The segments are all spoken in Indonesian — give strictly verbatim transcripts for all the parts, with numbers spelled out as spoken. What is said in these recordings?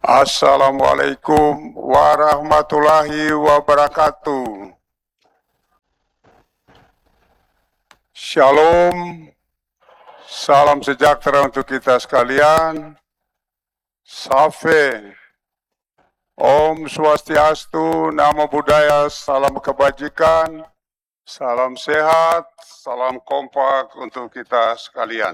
Assalamualaikum warahmatullahi wabarakatuh. Shalom, salam sejahtera untuk kita sekalian. Safe, Om Swastiastu, Namo Buddhaya, salam kebajikan, salam sehat, salam kompak untuk kita sekalian.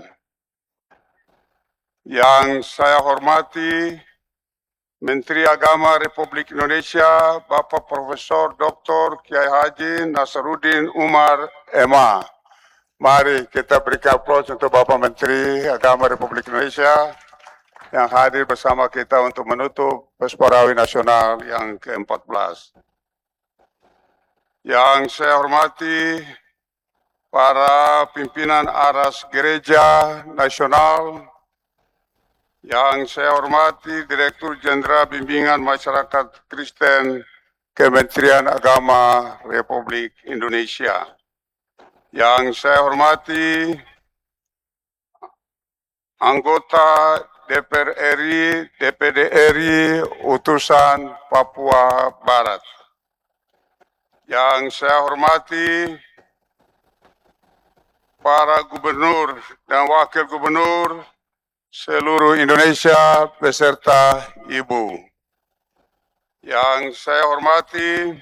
Yang saya hormati Menteri Agama Republik Indonesia, Bapak Profesor Doktor Kiai Haji Nasaruddin Umar M A. Mari kita berikan aplaus untuk Bapak Menteri Agama Republik Indonesia yang hadir bersama kita untuk menutup Pesparawi Nasional yang ke empat belas. Yang saya hormati para pimpinan Aras Gereja Nasional, yang saya hormati Direktur Jenderal Bimbingan Masyarakat Kristen Kementerian Agama Republik Indonesia. Yang saya hormati anggota D P R R I, D P D R I, utusan Papua Barat. Yang saya hormati para gubernur dan wakil gubernur seluruh Indonesia beserta Ibu. Yang saya hormati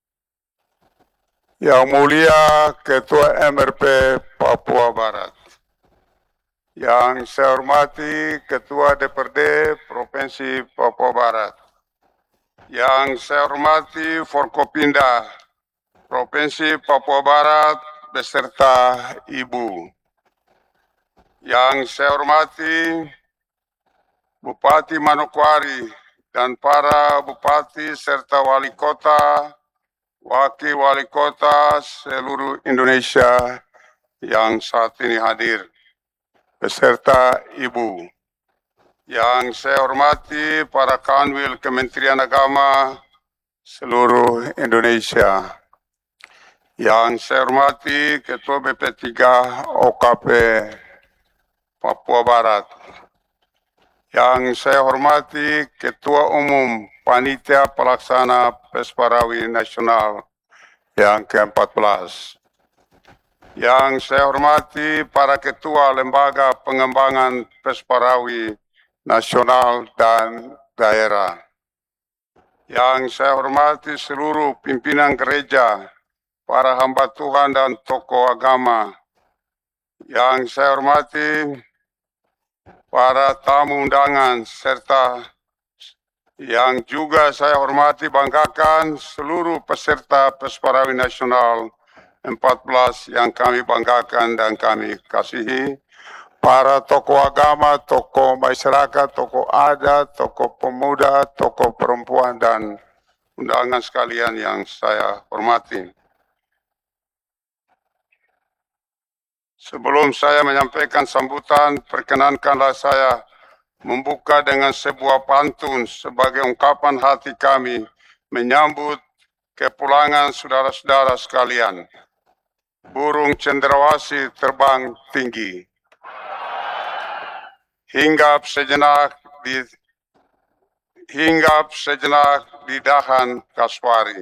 Yang Mulia Ketua M R P Papua Barat. Yang saya hormati Ketua D P R D Provinsi Papua Barat. Yang saya hormati Forkopimda Provinsi Papua Barat beserta Ibu. Yang saya hormati Bupati Manokwari dan para bupati serta wali kota, wakil wali kota seluruh Indonesia yang saat ini hadir beserta Ibu. Yang saya hormati para kanwil Kementerian Agama seluruh Indonesia. Yang saya hormati Ketua B P tiga O K P Papua Barat. Yang saya hormati Ketua Umum Panitia Pelaksana Pesparawi Nasional yang ke empat belas. Yang saya hormati para Ketua Lembaga Pengembangan Pesparawi Nasional dan Daerah. Yang saya hormati seluruh pimpinan gereja, para hamba Tuhan dan tokoh agama. Yang saya hormati para tamu undangan serta yang juga saya hormati banggakan seluruh peserta Pesparawi Nasional empat belas yang kami banggakan dan kami kasihi, para tokoh agama, tokoh masyarakat, tokoh adat, tokoh pemuda, tokoh perempuan dan undangan sekalian yang saya hormati. Sebelum saya menyampaikan sambutan, perkenankanlah saya membuka dengan sebuah pantun sebagai ungkapan hati kami menyambut kepulangan saudara-saudara sekalian. Burung cendrawasih terbang tinggi, hinggap sejenak di hinggap sejenak di dahan kaswari.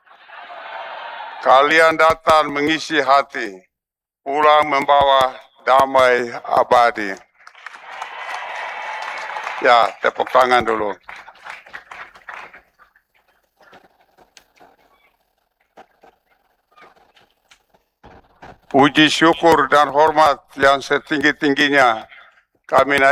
Kalian datang mengisi hati, pulang membawa damai abadi. Ya, tepuk tangan dulu. Puji syukur dan hormat yang setinggi-tingginya kami naik